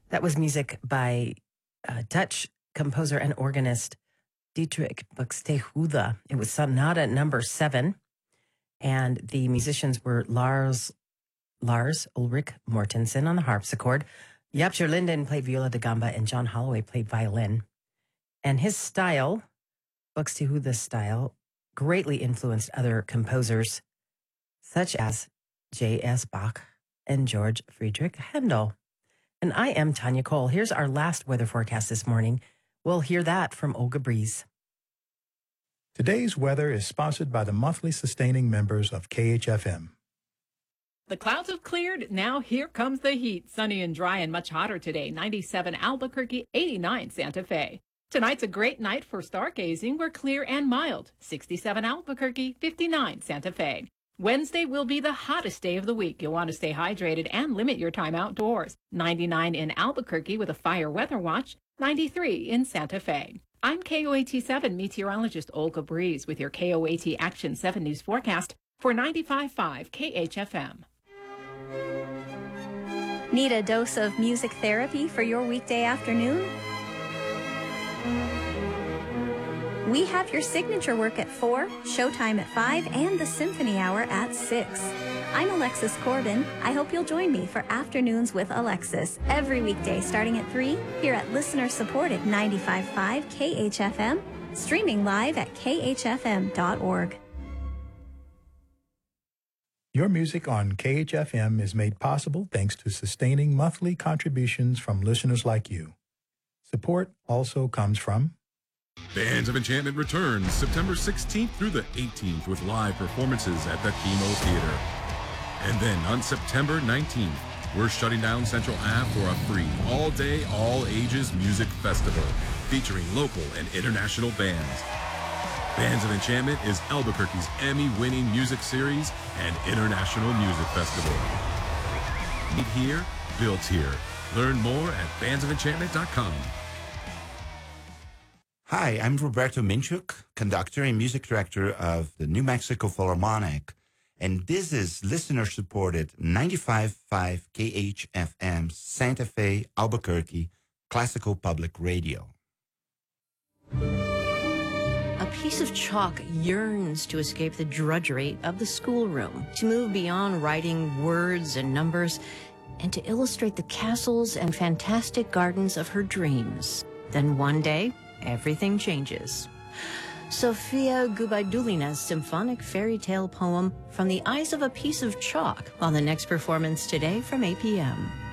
That was music by Dutch composer and organist Dietrich Buxtehude. It was Sonata number 7, and the musicians were Lars Ulrich Mortensen on the harpsichord, Japscher Linden played viola da gamba, and John Holloway played violin. And his style, Buxtehude's style, greatly influenced other composers such as J.S. Bach and George Friedrich Handel. And I am Tanya Cole. Here's our last weather forecast this morning. We'll hear that from Olga Breeze. Today's weather is sponsored by the monthly sustaining members of KHFM. The clouds have cleared. Now here comes the heat. Sunny and dry and much hotter today. 97 Albuquerque, 89 Santa Fe. Tonight's a great night for stargazing. We're clear and mild. 67 Albuquerque, 59 Santa Fe. Wednesday will be the hottest day of the week. You'll want to stay hydrated and limit your time outdoors. 99 in Albuquerque with a fire weather watch. 93 in Santa Fe. I'm KOAT7 meteorologist Olga Breeze with your KOAT Action 7 News forecast for 95.5 KHFM. Need a dose of music therapy for your weekday afternoon? We have your signature work at 4, Showtime at 5, and the Symphony Hour at 6. I'm Alexis Corbin. I hope you'll join me for Afternoons with Alexis every weekday starting at 3 here at listener-supported 95.5 KHFM, streaming live at khfm.org. Your music on KHFM is made possible thanks to sustaining monthly contributions from listeners like you. Support also comes from Bands of Enchantment returns September 16th through the 18th with live performances at the Chemo Theater. And then on September 19th, we're shutting down Central Ave for a free all-day, all-ages music festival featuring local and international bands. Bands of Enchantment is Albuquerque's Emmy-winning music series and international music festival. Meet here, built here. Learn more at bandsoфenchantment.com. Hi, I'm Roberto Minchuk, conductor and music director of the New Mexico Philharmonic, and this is listener-supported 95.5 KHFM Santa Fe, Albuquerque, Classical Public Radio. A piece of chalk yearns to escape the drudgery of the schoolroom, to move beyond writing words and numbers, and to illustrate the castles and fantastic gardens of her dreams. Then one day, everything changes. Sofia Gubaidulina's symphonic fairy tale poem, From the Eyes of a Piece of Chalk, on the next performance today from 8 p.m.